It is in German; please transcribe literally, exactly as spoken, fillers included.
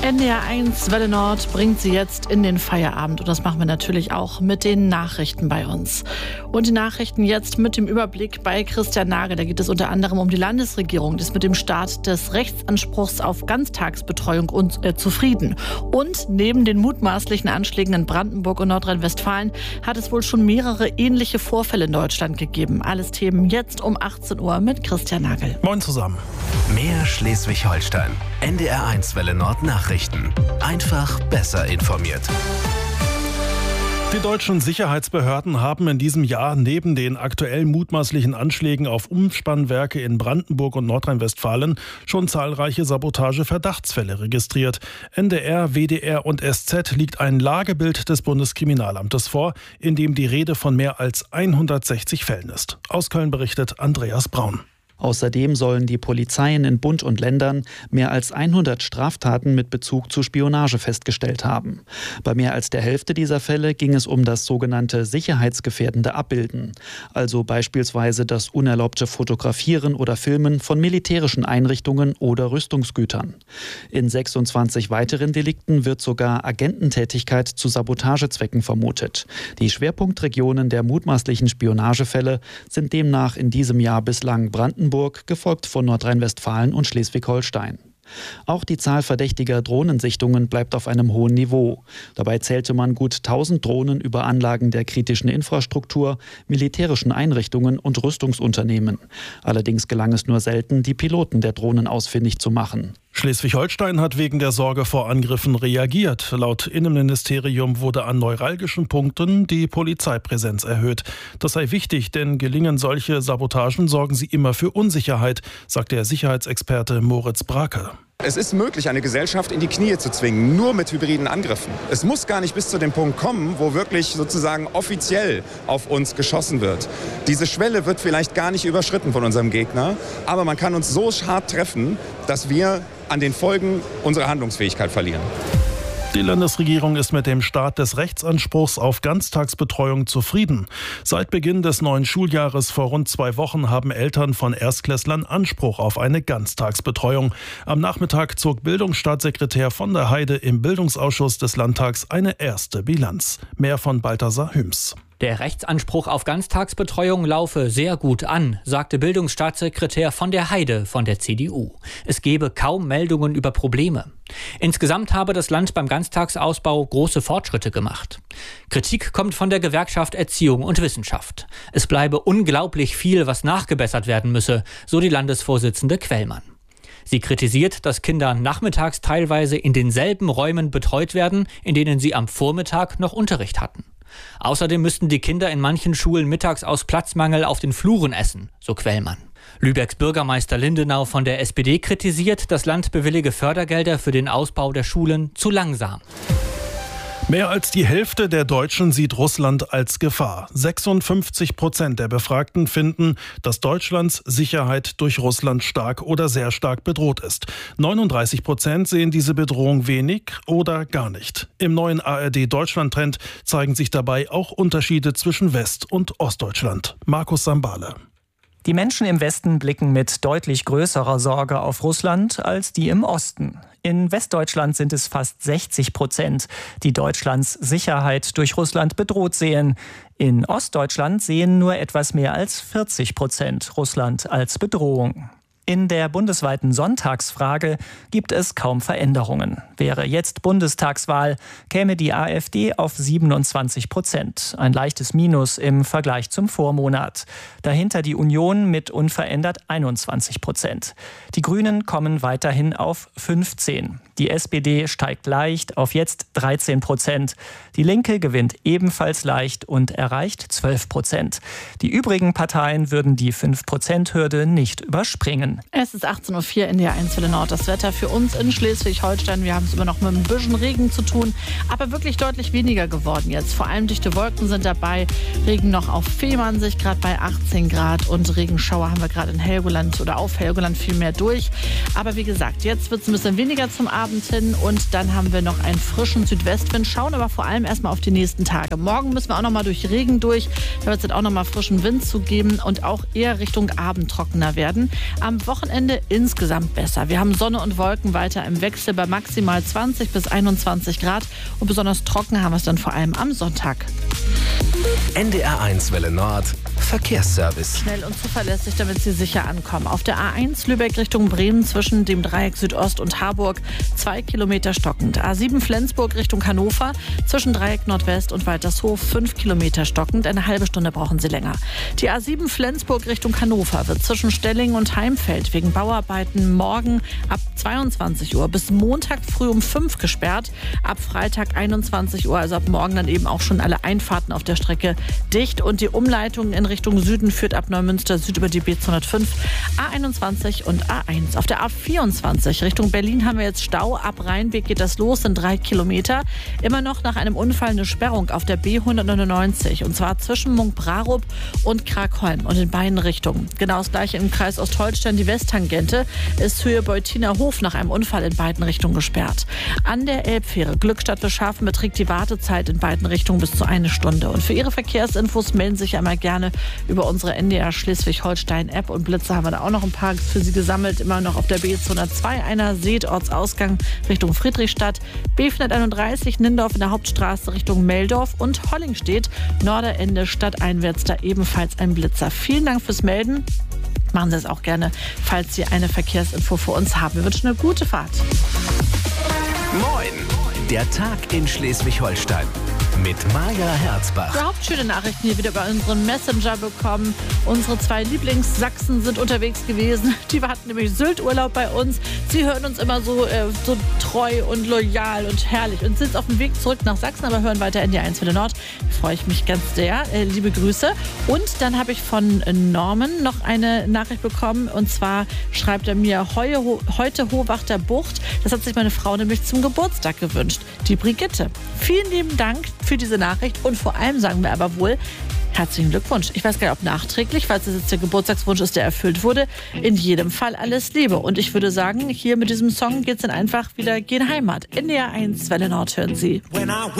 N D R eins Welle Nord bringt sie jetzt in den Feierabend. Und das machen wir natürlich auch mit den Nachrichten bei uns. Und die Nachrichten jetzt mit dem Überblick bei Christian Nagel. Da geht es unter anderem um die Landesregierung, die ist mit dem Start des Rechtsanspruchs auf Ganztagsbetreuung und, äh, zufrieden. Und neben den mutmaßlichen Anschlägen in Brandenburg und Nordrhein-Westfalen hat es wohl schon mehrere ähnliche Vorfälle in Deutschland gegeben. Alles Themen jetzt um achtzehn Uhr mit Christian Nagel. Moin zusammen. Mehr Schleswig-Holstein. N D R eins Welle Nord Nachrichten. Einfach besser informiert. Die deutschen Sicherheitsbehörden haben in diesem Jahr neben den aktuell mutmaßlichen Anschlägen auf Umspannwerke in Brandenburg und Nordrhein-Westfalen schon zahlreiche Sabotage-Verdachtsfälle registriert. N D R, W D R und S Z liegt ein Lagebild des Bundeskriminalamtes vor, in dem die Rede von mehr als hundertsechzig Fällen ist. Aus Köln berichtet Andreas Braun. Außerdem sollen die Polizeien in Bund und Ländern mehr als hundert Straftaten mit Bezug zu Spionage festgestellt haben. Bei mehr als der Hälfte dieser Fälle ging es um das sogenannte sicherheitsgefährdende Abbilden, also beispielsweise das unerlaubte Fotografieren oder Filmen von militärischen Einrichtungen oder Rüstungsgütern. In sechsundzwanzig weiteren Delikten wird sogar Agententätigkeit zu Sabotagezwecken vermutet. Die Schwerpunktregionen der mutmaßlichen Spionagefälle sind demnach in diesem Jahr bislang Brandenburg, gefolgt von Nordrhein-Westfalen und Schleswig-Holstein. Auch die Zahl verdächtiger Drohnensichtungen bleibt auf einem hohen Niveau. Dabei zählte man gut tausend Drohnen über Anlagen der kritischen Infrastruktur, militärischen Einrichtungen und Rüstungsunternehmen. Allerdings gelang es nur selten, die Piloten der Drohnen ausfindig zu machen. Schleswig-Holstein hat wegen der Sorge vor Angriffen reagiert. Laut Innenministerium wurde an neuralgischen Punkten die Polizeipräsenz erhöht. Das sei wichtig, denn gelingen solche Sabotagen, sorgen sie immer für Unsicherheit, sagt der Sicherheitsexperte Moritz Brake. Es ist möglich, eine Gesellschaft in die Knie zu zwingen, nur mit hybriden Angriffen. Es muss gar nicht bis zu dem Punkt kommen, wo wirklich sozusagen offiziell auf uns geschossen wird. Diese Schwelle wird vielleicht gar nicht überschritten von unserem Gegner, aber man kann uns so hart treffen, dass wir an den Folgen unsere Handlungsfähigkeit verlieren. Die Landesregierung ist mit dem Start des Rechtsanspruchs auf Ganztagsbetreuung zufrieden. Seit Beginn des neuen Schuljahres vor rund zwei Wochen haben Eltern von Erstklässlern Anspruch auf eine Ganztagsbetreuung. Am Nachmittag zog Bildungsstaatssekretär von der Heide im Bildungsausschuss des Landtags eine erste Bilanz. Mehr von Balthasar Hüms. Der Rechtsanspruch auf Ganztagsbetreuung laufe sehr gut an, sagte Bildungsstaatssekretär von der Heide von der C D U. Es gebe kaum Meldungen über Probleme. Insgesamt habe das Land beim Ganztagsausbau große Fortschritte gemacht. Kritik kommt von der Gewerkschaft Erziehung und Wissenschaft. Es bleibe unglaublich viel, was nachgebessert werden müsse, so die Landesvorsitzende Quellmann. Sie kritisiert, dass Kinder nachmittags teilweise in denselben Räumen betreut werden, in denen sie am Vormittag noch Unterricht hatten. Außerdem müssten die Kinder in manchen Schulen mittags aus Platzmangel auf den Fluren essen, so Quellmann. Lübecks Bürgermeister Lindenau von der S P D kritisiert, das Land bewillige Fördergelder für den Ausbau der Schulen zu langsam. Mehr als die Hälfte der Deutschen sieht Russland als Gefahr. sechsundfünfzig Prozent der Befragten finden, dass Deutschlands Sicherheit durch Russland stark oder sehr stark bedroht ist. neununddreißig Prozent sehen diese Bedrohung wenig oder gar nicht. Im neuen A R D-Deutschland-Trend zeigen sich dabei auch Unterschiede zwischen West- und Ostdeutschland. Markus Sambale. Die Menschen im Westen blicken mit deutlich größerer Sorge auf Russland als die im Osten. In Westdeutschland sind es fast sechzig Prozent, die Deutschlands Sicherheit durch Russland bedroht sehen. In Ostdeutschland sehen nur etwas mehr als vierzig Prozent Russland als Bedrohung. In der bundesweiten Sonntagsfrage gibt es kaum Veränderungen. Wäre jetzt Bundestagswahl, käme die AfD auf siebenundzwanzig Prozent. Ein leichtes Minus im Vergleich zum Vormonat. Dahinter die Union mit unverändert einundzwanzig Prozent. Die Grünen kommen weiterhin auf fünfzehn. Die S P D steigt leicht auf jetzt dreizehn Prozent. Die Linke gewinnt ebenfalls leicht und erreicht zwölf Prozent. Die übrigen Parteien würden die fünf Prozent Hürde nicht überspringen. Es ist achtzehn Uhr vier in der eins Welle Nord. Das Wetter für uns in Schleswig-Holstein. Wir haben es immer noch mit ein bisschen Regen zu tun, aber wirklich deutlich weniger geworden jetzt. Vor allem dichte Wolken sind dabei. Regen noch auf Fehmarnsee, gerade bei achtzehn Grad. Und Regenschauer haben wir gerade in Helgoland oder auf Helgoland viel mehr durch. Aber wie gesagt, jetzt wird es ein bisschen weniger zum Abend hin. Und dann haben wir noch einen frischen Südwestwind. Schauen aber vor allem erstmal auf die nächsten Tage. Morgen müssen wir auch noch mal durch Regen durch. Da wird es dann auch noch mal frischen Wind zu geben und auch eher Richtung Abend trockener werden. Am Wochenende insgesamt besser. Wir haben Sonne und Wolken weiter im Wechsel bei maximal zwanzig bis einundzwanzig Grad und besonders trocken haben wir es dann vor allem am Sonntag. N D R eins Welle Nord Verkehrsservice. Schnell und zuverlässig, damit Sie sicher ankommen. Auf der A eins Lübeck Richtung Bremen zwischen dem Dreieck Südost und Harburg zwei Kilometer stockend. A sieben Flensburg Richtung Hannover zwischen Dreieck Nordwest und Waltershof fünf Kilometer stockend. Eine halbe Stunde brauchen Sie länger. Die A sieben Flensburg Richtung Hannover wird zwischen Stellingen und Heimfeld wegen Bauarbeiten morgen ab zweiundzwanzig Uhr bis Montag früh um fünf gesperrt. Ab Freitag einundzwanzig Uhr, also ab morgen dann eben auch schon alle Einfahrten auf der Strecke dicht. Und die Umleitung in Richtung Süden führt ab Neumünster Süd über die B zweihundertfünf, A einundzwanzig und A eins. Auf der A vierundzwanzig Richtung Berlin haben wir jetzt Stau. Ab Rheinbeck geht das los, sind drei Kilometer. Immer noch nach einem Unfall eine Sperrung auf der B hundertneunundneunzig. Und zwar zwischen Munkbrarup und Kragholm und in beiden Richtungen. Genau das gleiche im Kreis Ostholstein. Die Westtangente ist Höhe Beutiner Hof nach einem Unfall in beiden Richtungen gesperrt. An der Elbfähre Glückstadt-Wilshafen beträgt die Wartezeit in beiden Richtungen bis zu eine Stunde. Und für Ihre Verkehrsinfos melden Sie sich einmal gerne über unsere N D R Schleswig-Holstein-App. Und Blitze haben wir da auch noch ein paar für Sie gesammelt. Immer noch auf der B zweihundertzwei einer Seet, Ortsausgang Richtung Friedrichstadt. B vierhunderteinunddreißig Nindorf in der Hauptstraße Richtung Meldorf. Und Hollingstedt, Norderende stadteinwärts, da ebenfalls ein Blitzer. Vielen Dank fürs Melden. Machen Sie es auch gerne, falls Sie eine Verkehrsinfo für uns haben. Wir wünschen eine gute Fahrt. Moin, der Tag in Schleswig-Holstein. Mit Maja Herzbach. Überhaupt schöne Nachrichten hier wieder bei unseren Messenger bekommen. Unsere zwei Lieblingssachsen sind unterwegs gewesen. Die hatten nämlich Sylt-Urlaub bei uns. Sie hören uns immer so, äh, so treu und loyal und herrlich und sind auf dem Weg zurück nach Sachsen, aber hören weiter N D R eins Welle Nord. Da freue ich mich ganz sehr. Äh, liebe Grüße. Und dann habe ich von Norman noch eine Nachricht bekommen. Und zwar schreibt er mir, heu, heute Hohwachter Bucht. Das hat sich meine Frau nämlich zum Geburtstag gewünscht. Die Brigitte. Vielen lieben Dank für diese Nachricht und vor allem sagen wir aber wohl herzlichen Glückwunsch. Ich weiß gar nicht, ob nachträglich, falls es jetzt der Geburtstagswunsch ist, der erfüllt wurde. In jedem Fall alles Liebe. Und ich würde sagen, hier mit diesem Song geht es dann einfach wieder gen Heimat. N D R eins Welle Nord hören Sie.